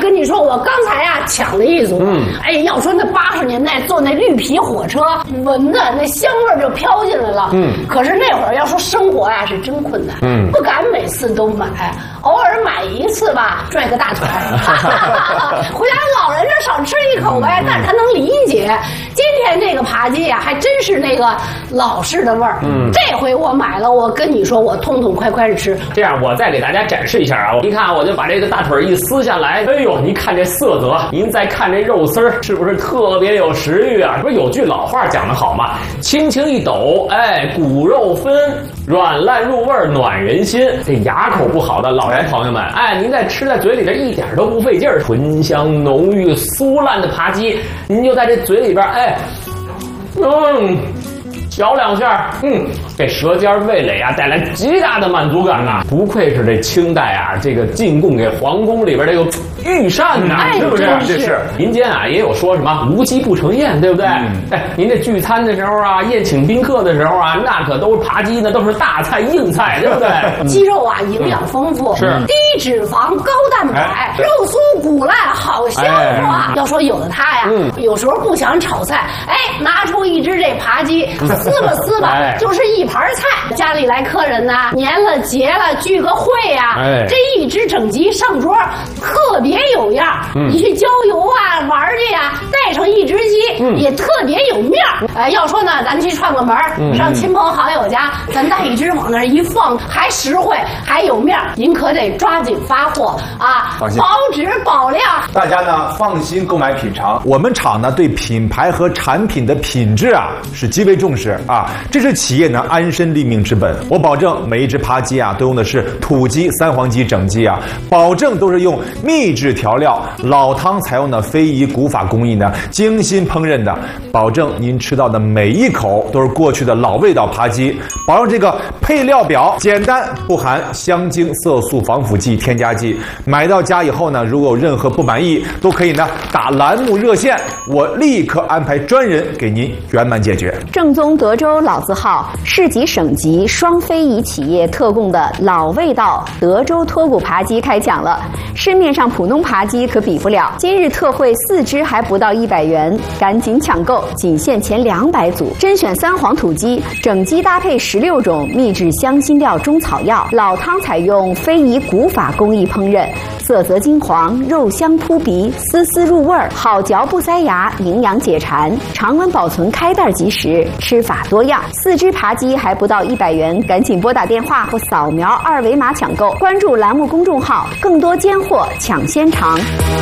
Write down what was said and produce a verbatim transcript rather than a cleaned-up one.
跟你说，我刚才呀抢了一组，嗯，哎，要说那八十年代坐那绿皮火车，闻的那香味就飘进来了，嗯。可是那会儿要说生活呀是真困难，嗯，不敢每次都买，偶尔买一次吧，拽个大腿，回家老人这少吃一口呗，但是他能理解。今天这个扒鸡呀，还真是那个老式的味儿，嗯，这回我买了，我跟你说，我痛痛快快的吃。 这样，我再给大家展示一下啊，你看，我就把这个大腿一撕下来，哎呦，您看这色泽，您再看这肉丝儿，是不是特别有食欲啊？不是有句老话讲得好吗？轻轻一抖，哎，骨肉分，软烂入味，暖人心。这牙口不好的老年朋友们，哎，您再吃在嘴里边一点都不费劲儿，醇香浓郁、酥烂的扒鸡，您就在这嘴里边，哎，嗯。嚼两下，嗯，给舌尖味蕾啊带来极大的满足感呐、啊！不愧是这清代啊，这个进贡给皇宫里边这个御膳呐、啊， 哎、 是不是？这是民间啊也有说什么无鸡不成宴，对不对？嗯、哎，您这聚餐的时候啊，宴请宾客的时候啊，那可都是扒鸡，那都是大菜硬菜，对不对？ 鸡肉啊营养丰富，是低脂肪高蛋白，哎、肉酥骨烂好消化。哎、要说有的他呀，嗯、有时候不想炒菜，哎，拿出一只这扒鸡。撕吧撕吧，哎、就是一盘菜。家里来客人呐，年了节了聚个会呀、啊，哎、这一只整鸡上桌，特别有样。嗯、你去郊游啊玩去呀、啊，带上一只鸡、嗯、也特别有面儿。哎，要说呢，咱去串个门，嗯、上亲朋好友家，咱带一只往那一放，还实惠还有面儿。您可得抓紧发货啊，保质保量。 大家呢放心购买品尝。我们厂呢对品牌和产品的品质啊是极为重视。啊，这是企业呢安身立命之本。我保证每一只扒鸡啊，都用的是土鸡、三黄鸡整鸡啊，保证都是用秘制调料，老汤采用的非遗古法工艺呢，精心烹饪的，保证您吃到的每一口都是过去的老味道扒鸡。保证这个配料表简单，不含香精、色素、防腐剂、添加剂。买到家以后呢，如果有任何不满意，都可以呢打栏目热线，我立刻安排专人给您圆满解决。 正宗德州老字号市级省级双非遗企业特供的老味道德州脱骨扒鸡开抢了，市面上普通扒鸡可比不了，今日特惠四只还不到一百元，赶紧抢购，仅限前两百组，甄选三黄土鸡，整鸡搭配十六种秘制香辛料中草药，老汤采用非遗古法工艺烹饪，色泽金黄，肉香扑鼻，丝丝入味儿，好嚼不塞牙，营养解馋，常温保存，开袋即食，吃法多样。四只扒鸡还不到一百元，赶紧拨打电话或扫描二维码抢购，关注栏目公众号，更多尖货抢先尝。